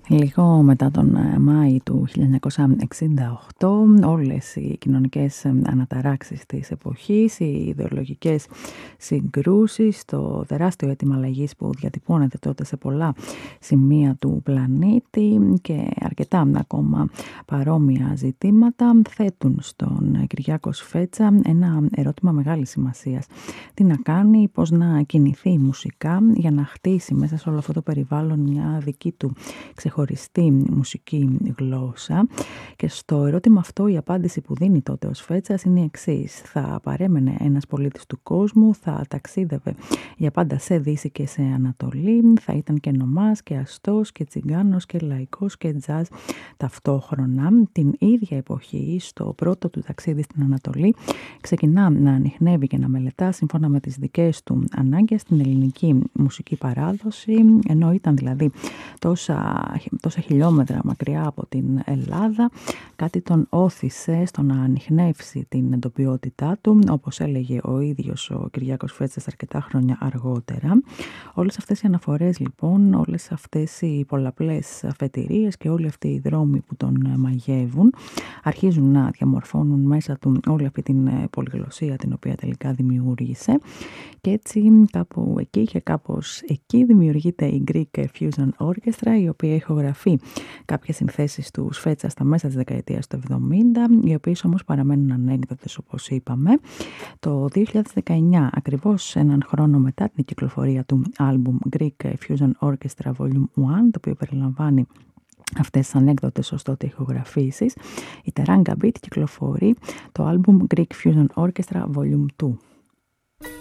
Λίγο μετά τον Μάη του 1968, όλες οι κοινωνικές αναταράξεις της εποχής, οι ιδεολογικές συγκρούσεις, το τεράστιο αίτημα αλλαγής που διατυπώνεται τότε σε πολλά σημεία του πλανήτη και αρκετά ακόμα παρόμοια ζητήματα θέτουν στον Κυριάκο Σφέτσα ένα ερώτημα μεγάλης σημασίας. Τι να κάνει, πώς να κινηθεί μουσικά για να χτίσει μέσα σε όλο αυτό το περιβάλλον μια δική του ξεχωριστή μουσική γλώσσα, και στο ερώτημα αυτό η απάντηση που δίνει τότε ο Σφέτσας είναι η εξής: θα παρέμενε ένας πολίτης του κόσμου, θα ταξίδευε για πάντα σε Δύση και σε Ανατολή, θα ήταν και νομάς και αστός και τσιγκάνος και λαϊκός και τζαζ ταυτόχρονα. Την ίδια εποχή, στο πρώτο του ταξίδι στην Ανατολή, ξεκινά να ανιχνεύει και να μελετά σύμφωνα με τις δικές του ανάγκες την ελληνική μουσική παράδοση, ενώ ήταν δηλαδή τόσα χιλιόμετρα μακριά από την Ελλάδα, κάτι τον όθησε στο να ανιχνεύσει την εντοπιότητά του, όπως έλεγε ο ίδιος ο Κυριάκος Φέτσας αρκετά χρόνια αργότερα. Όλες αυτές οι αναφορές λοιπόν, όλες αυτές οι πολλαπλές αφετηρίες και όλοι αυτοί οι δρόμοι που τον μαγεύουν αρχίζουν να διαμορφώνουν μέσα του όλη αυτή την πολυγλωσσία την οποία τελικά δημιούργησε, και έτσι κάπου εκεί και κάπως εκεί δημιουργείται η Greek Fusion Orchestra, η οποία ηχογραφεί κάποιες συνθέσεις του Σφέτσα στα μέσα της δεκαετίας του 70, οι οποίες όμως παραμένουν ανέκδοτες όπως είπαμε. Το 2019, ακριβώς έναν χρόνο μετά την κυκλοφορία του άλμπουμ Greek Fusion Orchestra Volume 1, το οποίο περιλαμβάνει αυτές τις ανέκδοτες ως τότε ηχογραφήσεις, η Teranga Beat κυκλοφορεί το άλμπουμ Greek Fusion Orchestra Volume 2.